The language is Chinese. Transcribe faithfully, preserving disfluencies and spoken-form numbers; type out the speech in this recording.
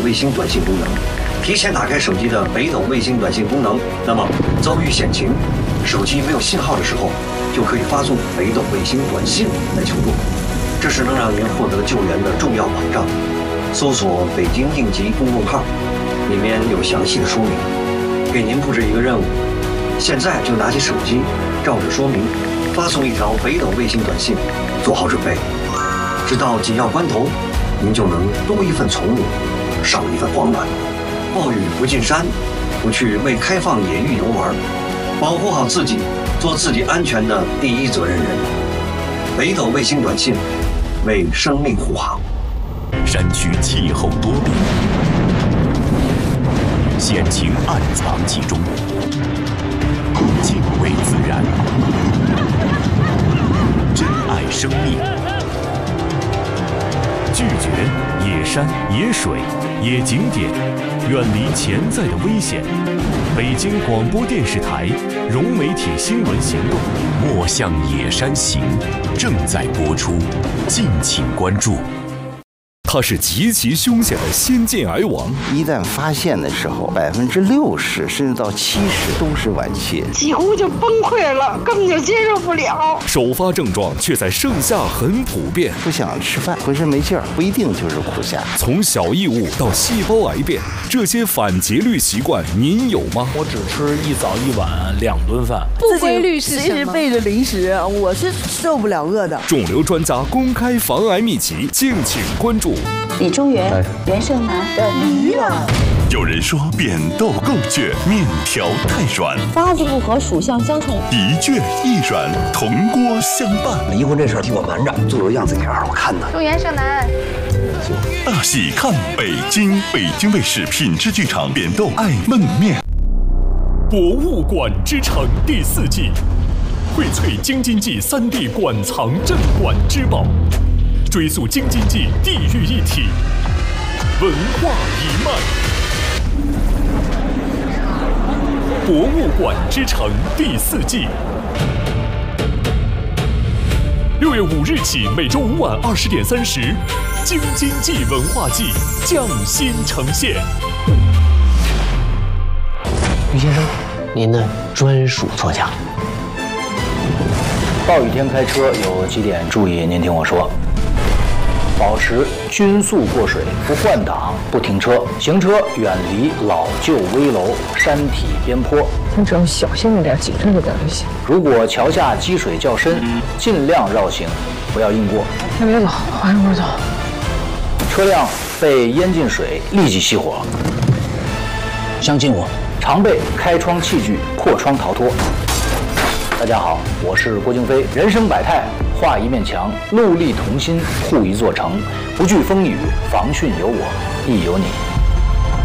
卫星短信功能。提前打开手机的北斗卫星短信功能，那么遭遇险情，手机没有信号的时候，就可以发送北斗卫星短信来求助。这是能让您获得救援的重要保障。搜索北京应急公众号，里面有详细的说明。给您布置一个任务，现在就拿起手机，照着说明发送一条北斗卫星短信，做好准备。直到紧要关头，您就能多一份从容，少一份慌乱。暴雨不进山，不去为开放野域游玩，保护好自己，做自己安全的第一责任人。北斗卫星短信，为生命护航。 山区气候多变，险情暗藏其中，敬畏自然，珍爱生命，拒绝野山、野水、野景点，远离潜在的危险。北京广播电视台融媒体新闻行动《莫向野山行》正在播出，敬请关注。 他是极其凶险的先见癌王， 一旦发现的时候，百分之六十甚至到七十都是晚期， 几乎就崩溃了，根本就接受不了。 首发症状却在盛夏很普遍， 不想吃饭，浑身没劲儿，不一定就是苦夏。 从小异物到细胞癌变，这些反节律习惯您有吗？ 我只吃一早一晚两顿饭， 不规律是什么？ 随时备着零食，我是受不了饿的。 肿瘤专家公开防癌秘籍，敬请关注。 李中原、袁胜男的离了。 有人说扁豆够倔，面条太软， 八字不合，属相相冲， 一倔一软，铜锅相伴。 离婚这事儿替我瞒着，做个样子给二我看呢。 祝袁胜男。 大戏看北京，北京卫视品质剧场扁豆爱焖面。博物馆之城第四季，荟萃京津冀三地馆藏镇馆之宝。追溯京津冀地域一体，文化一脉。博物馆之城第四季，六月五日起，每周五晚二十点三十，京津冀文化季匠心呈现。 于先生，您的专属座驾。 暴雨天开车有几点注意，您听我说。保持均速过水，不换挡，不停车，行车远离老旧危楼、山体边坡。 你只要小心一点，谨慎一点就行。 如果桥下积水较深，尽量绕行，不要硬过。 先别走，缓一会儿走。 车辆被淹进水，立即熄火。相信我，常备开窗器具，破窗逃脱。大家好，我是郭京飞。人生百态，画一面墙，戮力同心，护一座城。不惧风雨，防汛有我，亦有你。